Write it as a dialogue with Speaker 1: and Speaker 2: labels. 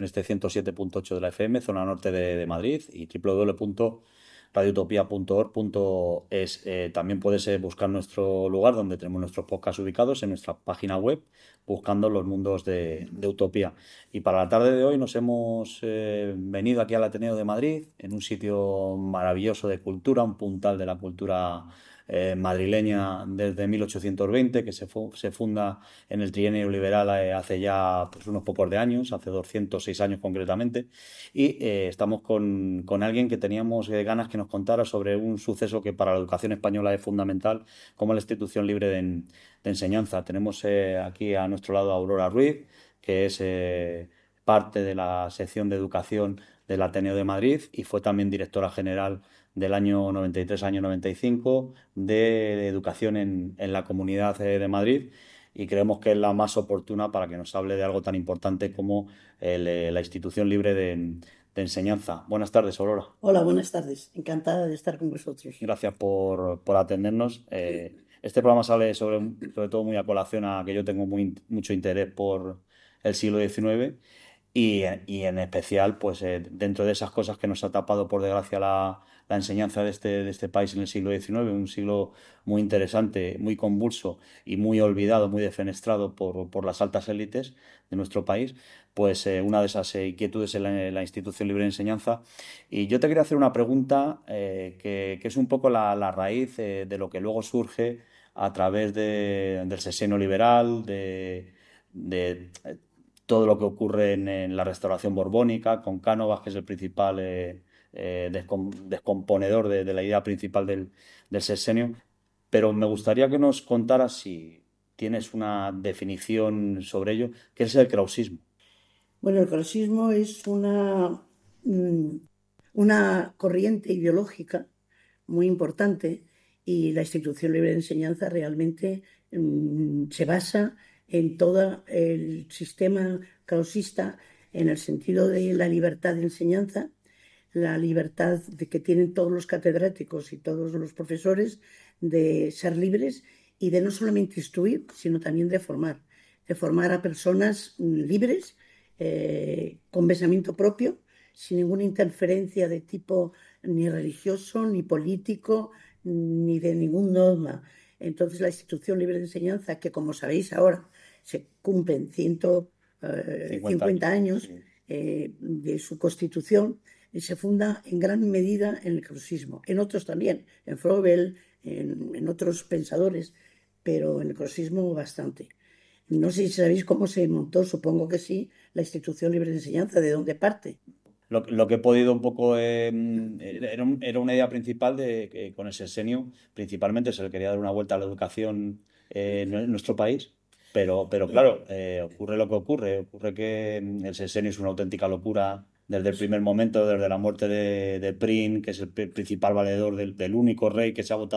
Speaker 1: en este 107.8 de la FM, zona norte de Madrid, y www.radiotopia.org.es. También puedes buscar nuestro lugar donde tenemos nuestros podcasts ubicados en nuestra página web, buscando los mundos de Utopía. Y para la tarde de hoy nos hemos venido aquí al Ateneo de Madrid, en un sitio maravilloso de cultura, un puntal de la cultura madrileña desde 1820, que se funda en el trienio liberal hace ya pues, unos pocos de años, hace 206 años concretamente, y estamos con alguien que teníamos ganas que nos contara sobre un suceso que para la educación española es fundamental, como la institución libre de enseñanza. Tenemos aquí a nuestro lado a Aurora Ruiz, que es parte de la sección de educación del Ateneo de Madrid y fue también directora general del año 93, año 95 de educación en la Comunidad de Madrid, y creemos que es la más oportuna para que nos hable de algo tan importante como la institución libre de enseñanza. Buenas tardes, Aurora.
Speaker 2: Hola, buenas tardes. Encantada de estar con vosotros.
Speaker 1: Gracias por atendernos. Este programa sale sobre todo muy a colación a que yo tengo mucho interés por el siglo XIX y en especial pues dentro de esas cosas que nos ha tapado por desgracia la enseñanza de este país en el siglo XIX, un siglo muy interesante, muy convulso y muy olvidado, muy defenestrado por las altas élites de nuestro país, pues una de esas inquietudes es la institución libre de enseñanza. Y yo te quería hacer una pregunta que es un poco la raíz de lo que luego surge a través del sexenio liberal, de todo lo que ocurre en la restauración borbónica, con Cánovas, que es el principal descomponedor de la idea principal del sexenio. Pero me gustaría que nos contaras si tienes una definición sobre ello, ¿qué es el krausismo?
Speaker 2: Bueno, el krausismo es mm, una corriente ideológica muy importante y la institución libre de enseñanza realmente se basa en todo el sistema krausista en el sentido de la libertad de enseñanza, la libertad de que tienen todos los catedráticos y todos los profesores de ser libres y de no solamente instruir, sino también de formar a personas libres, con pensamiento propio, sin ninguna interferencia de tipo ni religioso, ni político, ni de ningún dogma. Entonces la institución libre de enseñanza, que como sabéis ahora se cumplen 150 años de su constitución, se funda en gran medida en el krausismo, en otros también, en Froebel, en otros pensadores, pero en el krausismo bastante. No sé si sabéis cómo se montó, supongo que sí, la institución libre de enseñanza, de dónde parte.
Speaker 1: Lo que he podido un poco era una idea principal de que con el sexenio principalmente se le quería dar una vuelta a la educación en nuestro país, pero claro, ocurre lo que ocurre. Ocurre que el sexenio es una auténtica locura desde el primer momento, desde la muerte de Prim, que es el principal valedor del único rey que se ha votado